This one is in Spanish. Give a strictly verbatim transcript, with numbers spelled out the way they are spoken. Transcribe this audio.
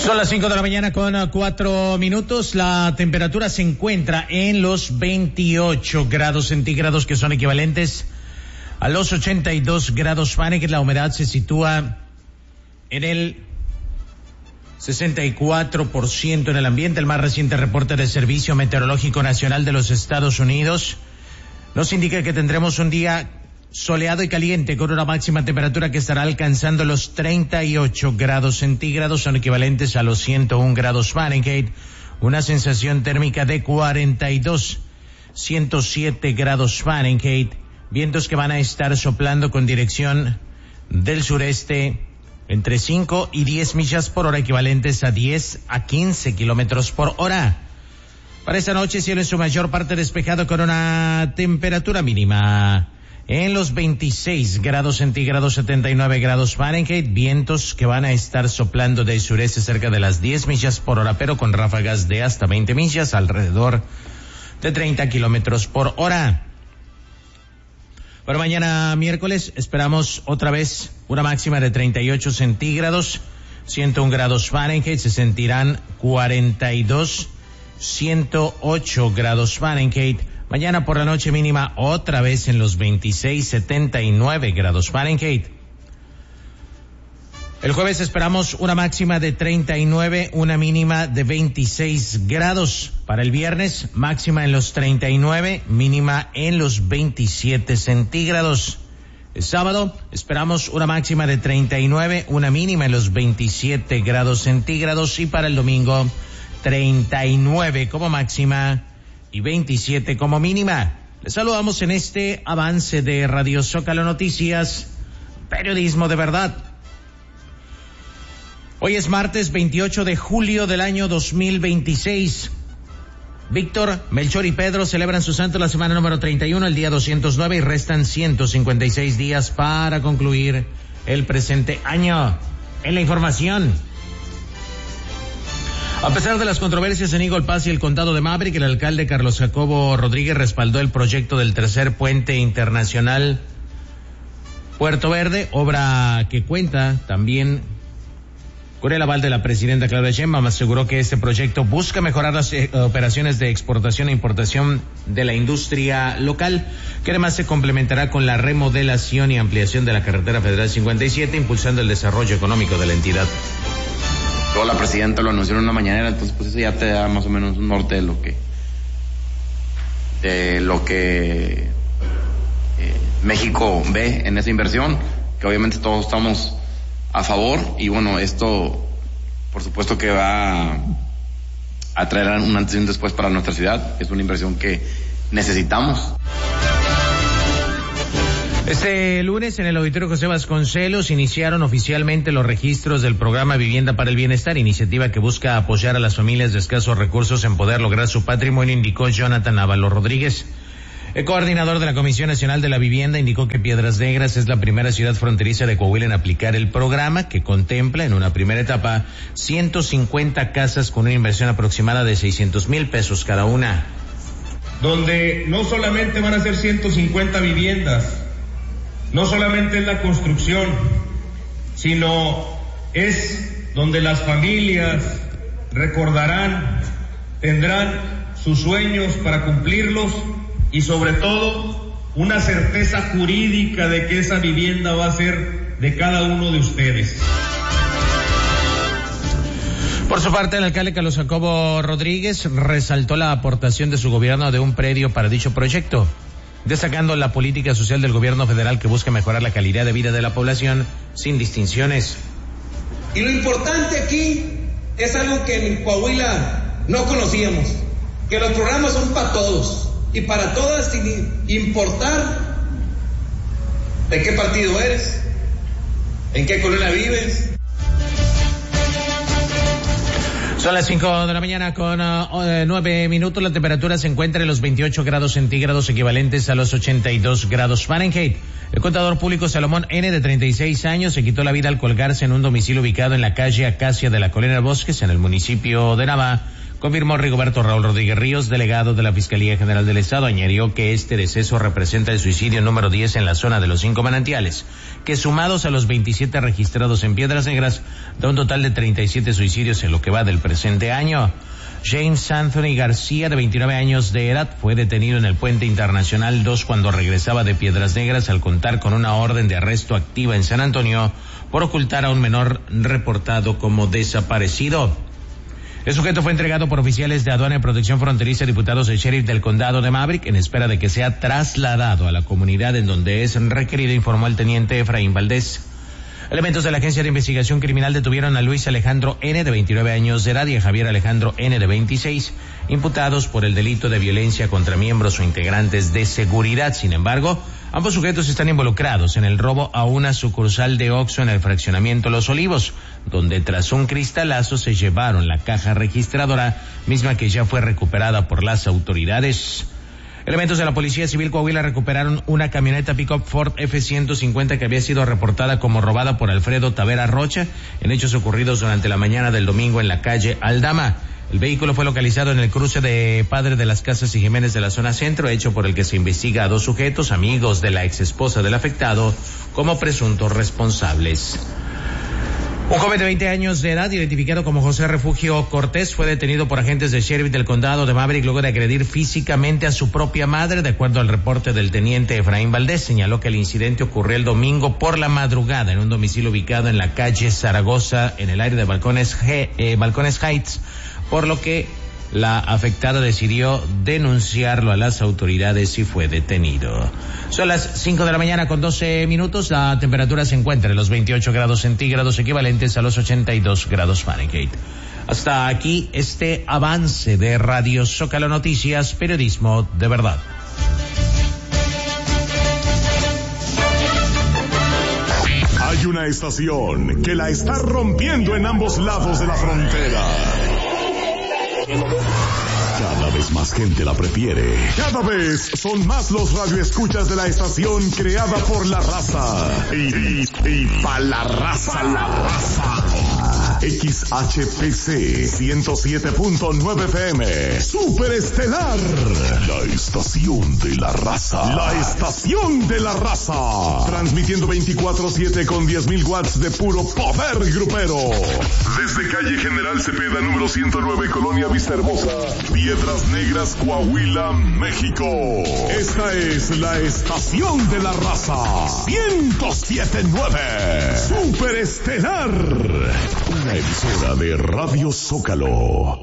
Son las cinco de la mañana con cuatro minutos. La temperatura se encuentra en los veintiocho grados centígrados, que son equivalentes a los ochenta y dos grados Fahrenheit. La humedad se sitúa en el sesenta y cuatro por ciento en el ambiente. El más reciente reporte del Servicio Meteorológico Nacional de los Estados Unidos nos indica que tendremos un día soleado y caliente con una máxima temperatura que estará alcanzando los treinta y ocho grados centígrados, son equivalentes a los ciento uno grados Fahrenheit, una sensación térmica de cuarenta y dos, ciento siete grados Fahrenheit, vientos que van a estar soplando con dirección del sureste entre cinco y diez millas por hora, equivalentes a diez a quince kilómetros por hora. Para esta noche, cielo en su mayor parte despejado con una temperatura mínima en los veintiséis grados centígrados, setenta y nueve grados Fahrenheit, vientos que van a estar soplando del sureste cerca de las diez millas por hora, pero con ráfagas de hasta veinte millas, alrededor de treinta kilómetros por hora. Para mañana miércoles esperamos otra vez una máxima de treinta y ocho centígrados, ciento uno grados Fahrenheit, se sentirán cuarenta y dos, ciento ocho grados Fahrenheit. Mañana por la noche mínima otra vez en los veintiséis, setenta y nueve grados Fahrenheit. El jueves esperamos una máxima de treinta y nueve, una mínima de veintiséis grados. Para el viernes, máxima en los treinta y nueve, mínima en los veintisiete centígrados. El sábado esperamos una máxima de treinta y nueve, una mínima en los veintisiete grados centígrados. Y para el domingo, treinta y nueve como máxima y veintisiete como mínima. Les saludamos en este avance de Radio Zócalo Noticias, periodismo de verdad. Hoy es martes veintiocho de julio del año dos mil veintiséis. Víctor, Melchor y Pedro celebran su santo la semana número treinta y uno, el día doscientos nueve, y restan ciento cincuenta y seis días para concluir el presente año. En la información, a pesar de las controversias en Eagle Pass y el condado de Maverick, el alcalde Carlos Jacobo Rodríguez respaldó el proyecto del tercer puente internacional Puerto Verde, obra que cuenta también con el aval de la presidenta Claudia Sheinbaum. Aseguró que este proyecto busca mejorar las eh, operaciones de exportación e importación de la industria local, que además se complementará con la remodelación y ampliación de la carretera federal cincuenta y siete, impulsando el desarrollo económico de la entidad. Toda la presidenta lo anunció en una mañanera, entonces pues eso ya te da más o menos un norte de lo que de lo que eh, México ve en esa inversión, que obviamente todos estamos a favor, y bueno, esto por supuesto que va a traer un antes y un después para nuestra ciudad. Es una inversión que necesitamos. Este lunes en el Auditorio José Vasconcelos iniciaron oficialmente los registros del programa Vivienda para el Bienestar, iniciativa que busca apoyar a las familias de escasos recursos en poder lograr su patrimonio, indicó Jonathan Ábalos Rodríguez. El coordinador de la Comisión Nacional de la Vivienda indicó que Piedras Negras es la primera ciudad fronteriza de Coahuila en aplicar el programa, que contempla en una primera etapa ciento cincuenta casas con una inversión aproximada de seiscientos mil pesos cada una. Donde no solamente van a ser ciento cincuenta viviendas, no solamente es la construcción, sino es donde las familias recordarán, tendrán sus sueños para cumplirlos, y sobre todo una certeza jurídica de que esa vivienda va a ser de cada uno de ustedes. Por su parte, el alcalde Carlos Jacobo Rodríguez resaltó la aportación de su gobierno de un predio para dicho proyecto, destacando la política social del gobierno federal que busca mejorar la calidad de vida de la población sin distinciones. Y lo importante aquí es algo que en Coahuila no conocíamos, que los programas son para todos y para todas, sin importar de qué partido eres, en qué colonia vives. Son las cinco de la mañana con uh, nueve minutos. La temperatura se encuentra en los veintiocho grados centígrados, equivalentes a los ochenta y dos grados Fahrenheit. El contador público Salomón N., de treinta y seis años, se quitó la vida al colgarse en un domicilio ubicado en la calle Acacia de la Colonia Bosques, en el municipio de Nava, confirmó Rigoberto Raúl Rodríguez Ríos, delegado de la Fiscalía General del Estado. Añadió que este deceso representa el suicidio número diez en la zona de los cinco manantiales, que sumados a los veintisiete registrados en Piedras Negras, da un total de treinta y siete suicidios en lo que va del presente año. James Anthony García, de veintinueve años de edad, fue detenido en el Puente Internacional dos cuando regresaba de Piedras Negras al contar con una orden de arresto activa en San Antonio por ocultar a un menor reportado como desaparecido. El sujeto fue entregado por oficiales de Aduana y Protección Fronteriza, diputados del sheriff del condado de Maverick, en espera de que sea trasladado a la comunidad en donde es requerido, informó el teniente Efraín Valdés. Elementos de la Agencia de Investigación Criminal detuvieron a Luis Alejandro N., de veintinueve años de edad, y a Javier Alejandro N., de veintiséis, imputados por el delito de violencia contra miembros o integrantes de seguridad. Sin embargo, ambos sujetos están involucrados en el robo a una sucursal de Oxxo en el fraccionamiento Los Olivos, donde tras un cristalazo se llevaron la caja registradora, misma que ya fue recuperada por las autoridades. Elementos de la Policía Civil Coahuila recuperaron una camioneta pick-up Ford F ciento cincuenta que había sido reportada como robada por Alfredo Tavera Rocha en hechos ocurridos durante la mañana del domingo en la calle Aldama. El vehículo fue localizado en el cruce de Padre de las Casas y Jiménez de la zona centro, hecho por el que se investiga a dos sujetos, amigos de la exesposa del afectado, como presuntos responsables. Un joven de veinte años de edad, identificado como José Refugio Cortés, fue detenido por agentes del sheriff del condado de Maverick luego de agredir físicamente a su propia madre. De acuerdo al reporte del teniente Efraín Valdés, señaló que el incidente ocurrió el domingo por la madrugada en un domicilio ubicado en la calle Zaragoza, en el área de Balcones, G, eh, Balcones Heights, por lo que la afectada decidió denunciarlo a las autoridades y fue detenido. Son las cinco de la mañana con doce minutos. La temperatura se encuentra en los veintiocho grados centígrados, equivalentes a los ochenta y dos grados Fahrenheit. Hasta aquí este avance de Radio Zócalo Noticias, periodismo de verdad. Hay una estación que la está rompiendo en ambos lados de la frontera. Cada vez más gente la prefiere. Cada vez son más los radioescuchas de la estación creada por la raza. Y, y, y pa' la raza. La raza. X H P C ciento siete punto nueve F M. Superestelar. La estación de la raza. La estación de la raza. Transmitiendo veinticuatro siete con diez mil watts de puro poder grupero. Desde calle General Cepeda, número ciento nueve, Colonia Vista Hermosa, Piedras Negras, Coahuila, México. Esta es la estación de la raza. ciento siete punto nueve. Superestelar. Una emisora de Radio Zócalo.